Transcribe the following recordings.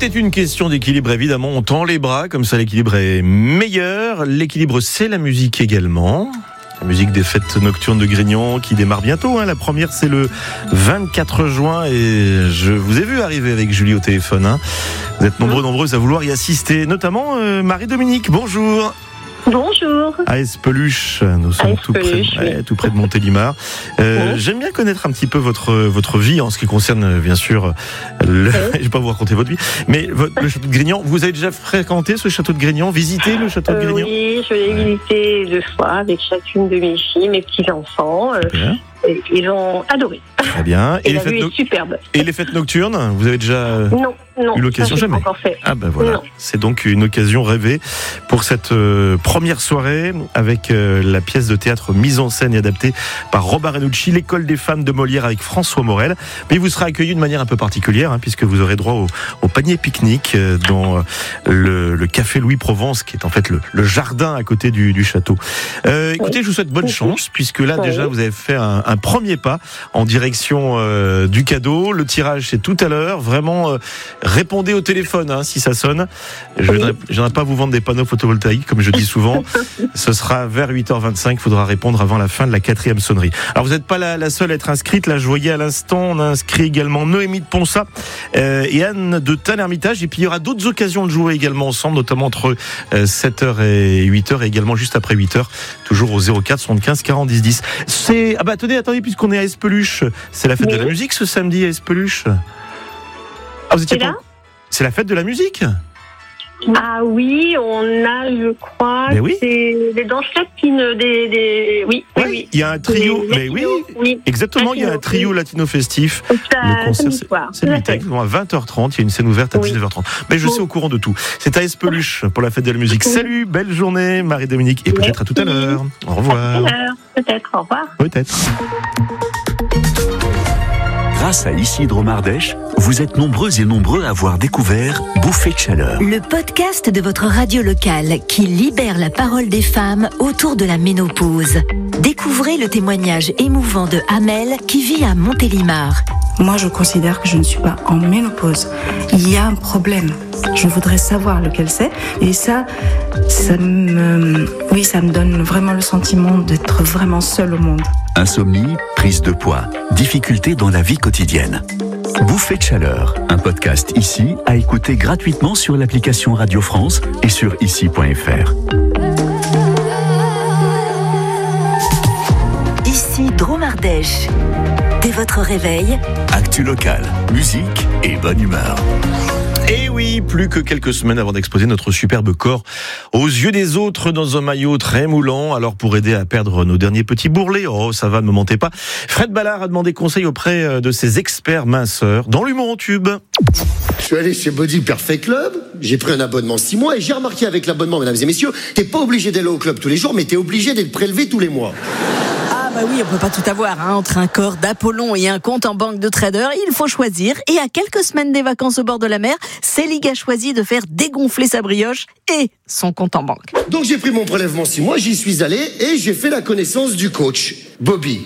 est une question d'équilibre, évidemment. On tend les bras, comme ça l'équilibre est meilleur. L'équilibre, c'est la musique également. La musique des fêtes nocturnes de Grignan qui démarre bientôt. La première, c'est le 24 juin et je vous ai vu arriver avec Julie au téléphone. Vous êtes nombreuses à vouloir y assister, notamment Marie-Dominique. Bonjour. Bonjour. À Espeluche, nous sommes tout près de Montélimar. J'aime bien connaître un petit peu votre vie en ce qui concerne, bien sûr, je ne vais pas vous raconter votre vie, mais le château de Grignan. Vous avez déjà fréquenté ce château de Grignan, visité le château de Grignan? Oui, je l'ai visité 2 fois avec chacune de mes filles, mes petits-enfants. Ils ont adoré. Très bien. Et la vue est superbe. Et les fêtes nocturnes, vous avez déjà eu l'occasion? Jamais. Encore fait. Ah ben voilà, Non. C'est donc une occasion rêvée pour cette première soirée avec la pièce de théâtre mise en scène et adaptée par Robert Renucci, l'école des femmes de Molière avec François Morel. Mais vous serez accueilli de manière un peu particulière puisque vous aurez droit au panier pique-nique dans le café Louis Provence qui est en fait le jardin à côté du château. Écoutez, je vous souhaite bonne chance puisque là déjà vous avez fait un premier pas en direction du cadeau. Le tirage c'est tout à l'heure. Vraiment répondez au téléphone si ça sonne. Je ne viendrai pas vous vendre des panneaux photovoltaïques comme je dis souvent. Ce sera vers 8h25. Il faudra répondre avant la fin de la 4e sonnerie. Alors vous n'êtes pas la seule à être inscrite. Là je voyais à l'instant on a inscrit également Noémie de Ponsat et Anne de Tain-l'Hermitage. Et puis il y aura d'autres occasions de jouer également ensemble, notamment entre 7h et 8h et également juste après 8h. Toujours au 04 75 40 10 10. Attendez, puisqu'on est à Espeluche, c'est la fête de la musique ce samedi à Espeluche. Vous étiez là ? C'est la fête de la musique. Ah oui, on a, je crois, c'est des danses latines, Oui. Il y a un trio, exactement, il y a un trio latino festif. Le concert, c'est le 8 à 20h30, il y a une scène ouverte à 19h30. Mais je suis au courant de tout. C'est à Espeluche pour la fête de la musique. Salut, belle journée Marie-Dominique, et peut-être à tout à l'heure. Au revoir. À tout à l'heure, peut-être, au revoir. Peut-être. Grâce à Isidro Mardèche, vous êtes nombreux et nombreux à avoir découvert Bouffée de chaleur. Le podcast de votre radio locale qui libère la parole des femmes autour de la ménopause. Découvrez le témoignage émouvant de Amel qui vit à Montélimar. Moi, je considère que je ne suis pas en ménopause. Il y a un problème. Je voudrais savoir lequel c'est. Et ça me donne vraiment le sentiment d'être vraiment seule au monde. Insomnie, prise de poids, difficultés dans la vie quotidienne. Bouffée de chaleur, un podcast ici à écouter gratuitement sur l'application Radio France et sur ici.fr. Ici Dromardèche. Dès votre réveil, actu local, musique et bonne humeur. Et oui, plus que quelques semaines avant d'exposer notre superbe corps aux yeux des autres dans un maillot très moulant. Alors pour aider à perdre nos derniers petits bourrelets, ça va, ne me mentez pas, Fred Ballard a demandé conseil auprès de ses experts minceurs dans l'humour en tube. Je suis allé chez Body Perfect Club, j'ai pris un abonnement 6 mois et j'ai remarqué avec l'abonnement, mesdames et messieurs, t'es pas obligé d'aller au club tous les jours, mais t'es obligé d'être prélevé tous les mois. Oui, on peut pas tout avoir, entre un corps d'Apollon et un compte en banque de trader, il faut choisir. Et à quelques semaines des vacances au bord de la mer, Célig a choisi de faire dégonfler sa brioche et son compte en banque. Donc j'ai pris mon prélèvement 6 mois, j'y suis allé et j'ai fait la connaissance du coach, Bobby.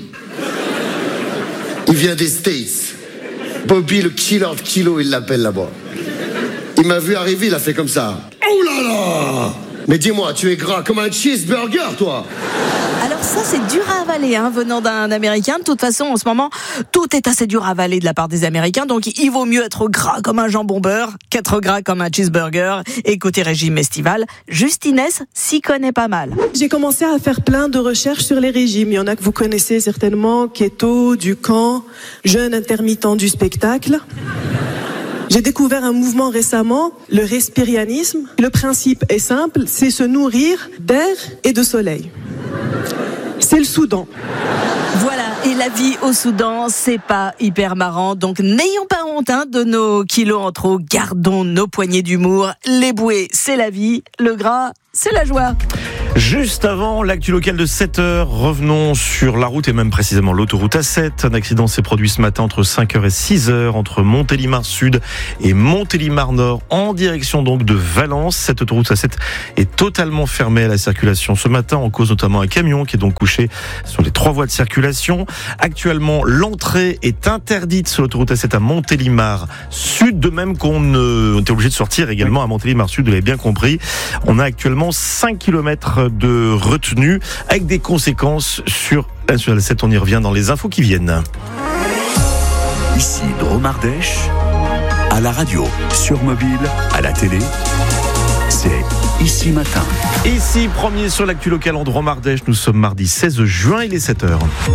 Il vient des States. Bobby, le killer de kilo, il l'appelle là-bas. Il m'a vu arriver, il a fait comme ça. Oh là là! Mais dis-moi, tu es gras comme un cheeseburger, toi! Alors ça, c'est dur à avaler, venant d'un Américain. De toute façon, en ce moment, tout est assez dur à avaler de la part des Américains. Donc, il vaut mieux être gras comme un jambon beurre qu'être gras comme un cheeseburger. Et côté régime estival, Justinès s'y connaît pas mal. J'ai commencé à faire plein de recherches sur les régimes. Il y en a que vous connaissez certainement, keto, Ducan, jeûne intermittent du spectacle. J'ai découvert un mouvement récemment, le respirianisme. Le principe est simple, c'est se nourrir d'air et de soleil. C'est le Soudan. Voilà, et la vie au Soudan, c'est pas hyper marrant. Donc n'ayons pas honte de nos kilos en trop. Gardons nos poignées d'humour. Les bouées, c'est la vie. Le gras, c'est la joie. Juste avant l'actu locale de 7h, revenons sur la route et même précisément l'autoroute A7. Un accident s'est produit ce matin entre 5h et 6h entre Montélimar Sud et Montélimar Nord en direction donc de Valence. Cette autoroute A7 est totalement fermée à la circulation ce matin en cause notamment un camion qui est donc couché sur les 3 voies de circulation. Actuellement, l'entrée est interdite sur l'autoroute A7 à Montélimar Sud, de même qu'on était obligé de sortir également à Montélimar Sud, vous l'avez bien compris. On a actuellement 5 km de retenue avec des conséquences sur la nationale 7. On y revient dans les infos qui viennent. Ici Drôme Ardèche, à la radio, sur mobile, à la télé, c'est Ici Matin. Ici, premier sur l'actu locale en Drôme Ardèche. Nous sommes mardi 16 juin, il est 7h.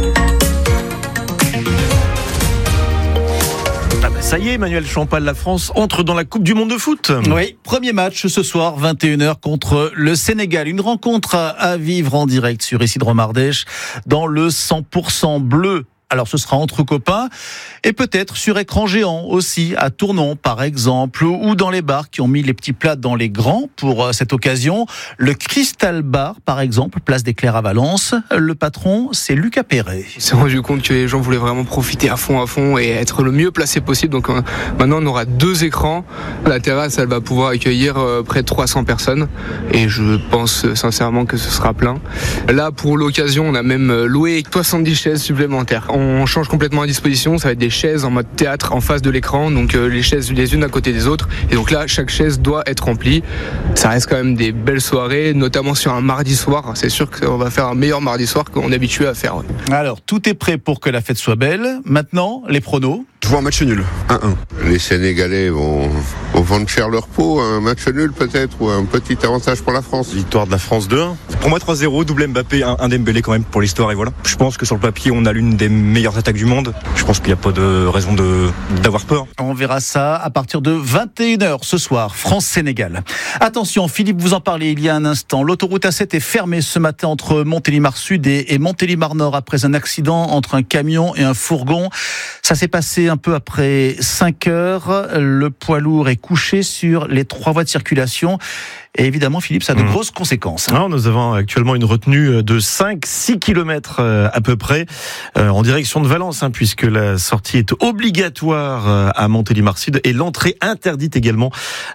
Ça y est, Emmanuel Champagne, la France entre dans la Coupe du Monde de foot. Oui, premier match ce soir, 21h contre le Sénégal. Une rencontre à vivre en direct sur Ici Drôme Ardèche dans le 100% bleu. Alors ce sera entre copains et peut-être sur écran géant aussi, à Tournon par exemple, ou dans les bars qui ont mis les petits plats dans les grands pour cette occasion. Le Crystal Bar par exemple, place des Clercs à Valence. Le patron, c'est Lucas Perret. On s'est rendu compte que les gens voulaient vraiment profiter à fond et être le mieux placé possible. Donc maintenant on aura 2 écrans. La terrasse, elle va pouvoir accueillir près de 300 personnes et je pense sincèrement que ce sera plein. Là pour l'occasion, on a même loué 70 chaises supplémentaires. On change complètement à disposition, ça va être des chaises en mode théâtre en face de l'écran, donc les chaises les unes à côté des autres, et donc là chaque chaise doit être remplie. Ça reste quand même des belles soirées, notamment sur un mardi soir. C'est sûr qu'on va faire un meilleur mardi soir qu'on est habitué à faire. Ouais. Alors tout est prêt pour que la fête soit belle. Maintenant, les pronos. Je vois un match nul, 1-1. Les Sénégalais vont vendre cher leur peau, un match nul peut-être, ou un petit avantage pour la France. Victoire de la France 2-1. Pour moi 3-0, double Mbappé, un Dembélé quand même pour l'histoire, et voilà. Je pense que sur le papier, on a l'une des meilleures attaques du monde. Je pense qu'il n'y a pas de raison d'avoir peur. On verra ça à partir de 21h ce soir, France-Sénégal. Attention, Philippe, vous en parlez il y a un instant. L'autoroute A7 est fermée ce matin entre Montélimar Sud et Montélimar Nord après un accident entre un camion et un fourgon. Ça s'est passé un peu après 5 heures. Le poids lourd est couché sur les 3 voies de circulation. Et évidemment, Philippe, ça a de grosses conséquences. Alors, nous avons actuellement une retenue de 5-6 km à peu près en direction de Valence, puisque la sortie est obligatoire à Montélimar Sud et l'entrée interdite également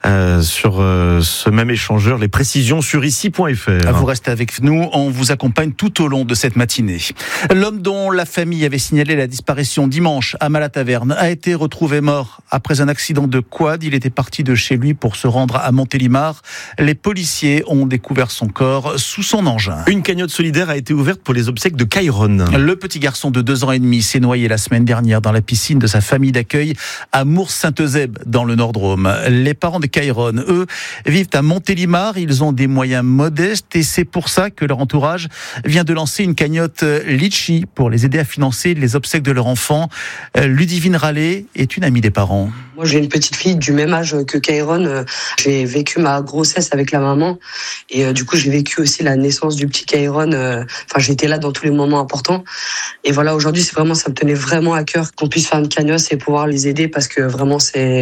sur ce même échangeur. Les précisions sur ici.fr. Vous restez avec nous, on vous accompagne tout au long de cette matinée. L'homme dont la famille avait signalé la disparition dimanche à Malataverne a été retrouvé mort après un accident de quad. Il était parti de chez lui pour se rendre à Montélimar. Les policiers ont découvert son corps sous son engin. Une cagnotte solidaire a été ouverte pour les obsèques de Kairon. Le petit garçon de 2 ans et demi s'est noyé la semaine dernière dans la piscine de sa famille d'accueil à Mours-Saint-Eusèbe dans le Nord-Drôme. Les parents de Kairon, eux, vivent à Montélimar. Ils ont des moyens modestes et c'est pour ça que leur entourage vient de lancer une cagnotte Litchi pour les aider à financer les obsèques de leur enfant. Ludivine Rallet est une amie des parents. Moi, j'ai une petite fille du même âge que Kairon. J'ai vécu ma grossesse avec la maman et du coup, j'ai vécu aussi la naissance du petit Kairon. J'étais là dans tous les moments importants. Et voilà, aujourd'hui, ça me tenait vraiment à cœur qu'on puisse faire une cagnotte et pouvoir les aider parce que vraiment,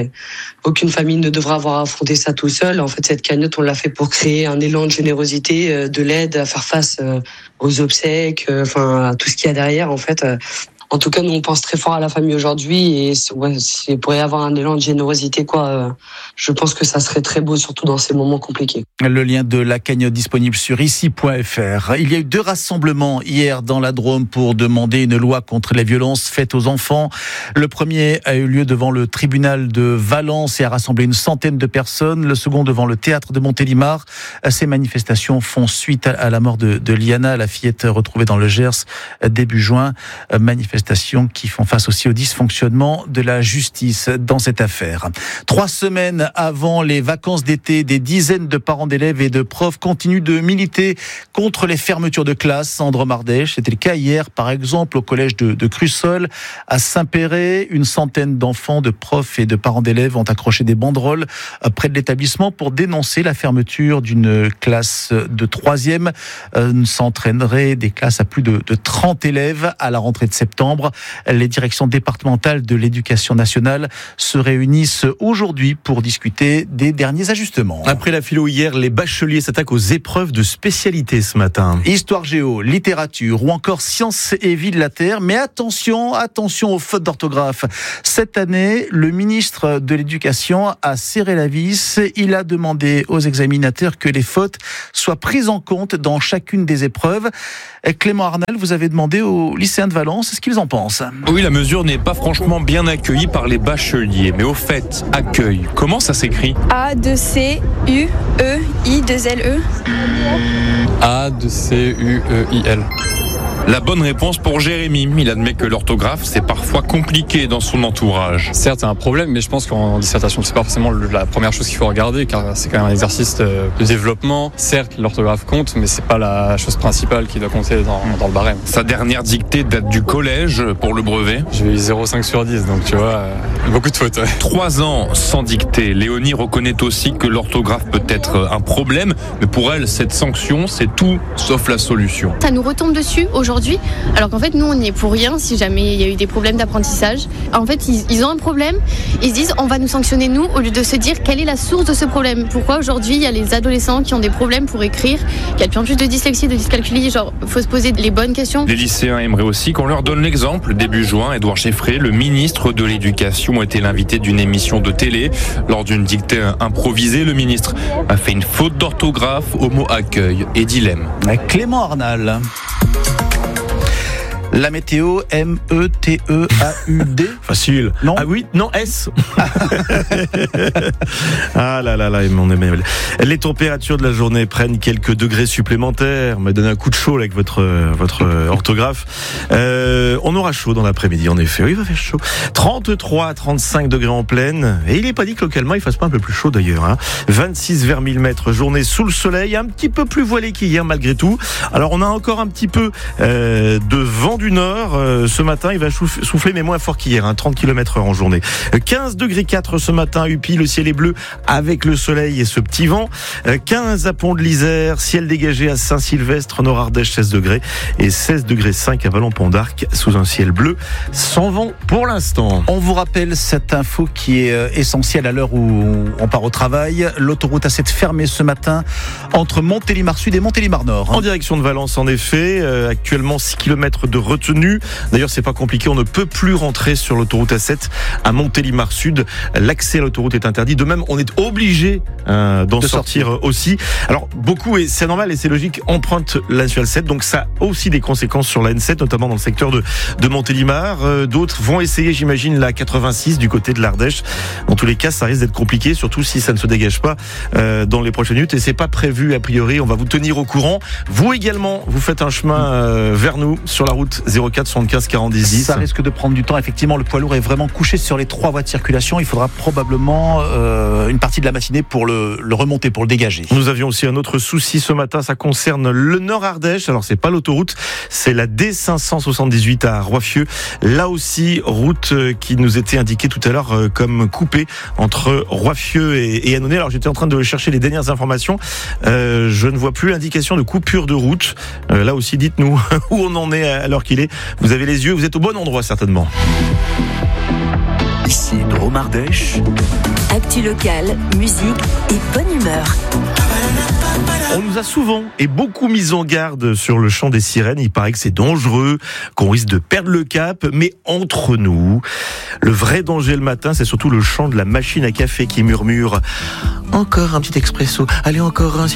aucune famille ne devra avoir affronté ça tout seul. En fait, cette cagnotte, on l'a fait pour créer un élan de générosité, de l'aide à faire face aux obsèques, à tout ce qu'il y a derrière, en fait. En tout cas, nous, on pense très fort à la famille aujourd'hui et s'il pourrait y avoir un élan de générosité, je pense que ça serait très beau, surtout dans ces moments compliqués. Le lien de la cagnotte disponible sur ici.fr. Il y a eu 2 rassemblements hier dans la Drôme pour demander une loi contre les violences faites aux enfants. Le premier a eu lieu devant le tribunal de Valence et a rassemblé une centaine de personnes. Le second devant le théâtre de Montélimar. Ces manifestations font suite à la mort de Liana, la fillette retrouvée dans le Gers début juin. Manifestations qui font face aussi au dysfonctionnement de la justice dans cette affaire. 3 semaines avant les vacances d'été, des dizaines de parents d'élèves et de profs continuent de militer contre les fermetures de classes en Drôme Ardèche. C'était le cas hier, par exemple, au collège de Crussol, à Saint-Péret. Une centaine d'enfants, de profs et de parents d'élèves ont accroché des banderoles près de l'établissement pour dénoncer la fermeture d'une classe de 3e. S'entraînerait des classes à plus de 30 élèves à la rentrée de septembre. septembre. Les directions départementales de l'éducation nationale se réunissent aujourd'hui pour discuter des derniers ajustements. Après la philo hier, les bacheliers s'attaquent aux épreuves de spécialité ce matin. Histoire géo, littérature ou encore sciences et vie de la Terre. Mais attention aux fautes d'orthographe. Cette année, le ministre de l'Éducation a serré la vis. Il a demandé aux examinateurs que les fautes soient prises en compte dans chacune des épreuves. Clément Arnal, vous avez demandé aux lycéens de Valence ce qu'ils en pensent. Oui, la mesure n'est pas franchement bien accueillie par les bacheliers. Mais au fait, accueil, comment ça s'écrit ? A-2-C-U-E-I-2-L-E. A-2-C-U-E-I-L. La bonne réponse pour Jérémy. Il admet que l'orthographe, c'est parfois compliqué dans son entourage. Certes, c'est un problème, mais je pense qu'en dissertation, c'est pas forcément la première chose qu'il faut regarder, car c'est quand même un exercice de développement. Certes, l'orthographe compte, mais c'est pas la chose principale qui doit compter dans le barème. Sa dernière dictée date du collège pour le brevet. J'ai eu 0,5 sur 10, donc tu vois, beaucoup de fautes. 3 ans sans dictée. Léonie reconnaît aussi que l'orthographe peut être un problème, mais pour elle, cette sanction, c'est tout sauf la solution. Ça nous retombe dessus aujourd'hui, alors qu'en fait nous on n'y est pour rien si jamais il y a eu des problèmes d'apprentissage. En fait ils ont un problème, ils se disent on va nous sanctionner nous, au lieu de se dire quelle est la source de ce problème. Pourquoi aujourd'hui il y a les adolescents qui ont des problèmes pour écrire, qu'il y a de plus en plus de dyslexie, de dyscalculie, genre faut se poser les bonnes questions. Les lycéens aimeraient aussi qu'on leur donne l'exemple. Début juin, Édouard Cheffré, le ministre de l'Éducation, était l'invité d'une émission de télé. Lors d'une dictée improvisée, le ministre a fait une faute d'orthographe au mot accueil et dilemme. Clément Arnal. La météo, M-E-T-E-A-U-D. Facile. Non. Ah oui, non, S. Ah là là là, mon Emmanuel. Les températures de la journée prennent quelques degrés supplémentaires. Me donne un coup de chaud là, avec votre orthographe. On aura chaud dans l'après-midi, en effet. Oui, il va faire chaud. 33, 35 degrés en pleine. Et il n'est pas dit que localement, il fasse pas un peu plus chaud d'ailleurs. Hein. 26 vers 1000 mètres. Journée sous le soleil, un petit peu plus voilée qu'hier malgré tout. Alors on a encore un petit peu de vent du nord. Ce matin, il va souffler, mais moins fort qu'hier, 30 km/h en journée. 15 degrés 4 ce matin à Upi, le ciel est bleu avec le soleil et ce petit vent. 15 à Pont de l'Isère, ciel dégagé à Saint-Sylvestre, Nord-Ardèche 16 degrés et 16 degrés 5 à Vallon-Pont d'Arc sous un ciel bleu sans vent pour l'instant. On vous rappelle cette info qui est essentielle à l'heure où on part au travail. L'autoroute A7 fermée ce matin entre Montélimar Sud et Montélimar Nord. En direction de Valence en effet, actuellement 6 km de retenue. D'ailleurs, c'est pas compliqué, on ne peut plus rentrer sur l'autoroute A7 à Montélimar Sud. L'accès à l'autoroute est interdit. De même, on est obligé d'en sortir aussi. Alors, beaucoup, et c'est normal et c'est logique, empruntent la nationale 7, donc ça a aussi des conséquences sur la N7, notamment dans le secteur de Montélimar. D'autres vont essayer, j'imagine, la 86 du côté de l'Ardèche. Dans tous les cas, ça risque d'être compliqué, surtout si ça ne se dégage pas dans les prochaines minutes, et c'est pas prévu a priori. On va vous tenir au courant. Vous également, vous faites un chemin vers nous sur la route 04 75 40 10. Ça risque de prendre du temps. Effectivement, le poids lourd est vraiment couché sur les 3 voies de circulation. Il faudra probablement une partie de la matinée pour le remonter, pour le dégager. Nous avions aussi un autre souci ce matin. Ça concerne le Nord-Ardèche. Alors, c'est pas l'autoroute, c'est la D578 à Roiffieux. Là aussi, route qui nous était indiquée tout à l'heure comme coupée entre Roiffieux et Annonay. Alors, j'étais en train de chercher les dernières informations. Je ne vois plus l'indication de coupure de route. Là aussi, dites-nous où on en est à l'heure qu'il est. Vous avez les yeux, vous êtes au bon endroit certainement. Ici Drôme-Ardèche. Actu locale, musique et bonne humeur. On nous a souvent et beaucoup mis en garde sur le chant des sirènes. Il paraît que c'est dangereux, qu'on risque de perdre le cap. Mais entre nous, le vrai danger le matin, c'est surtout le chant de la machine à café qui murmure « Encore un petit expresso, allez encore un,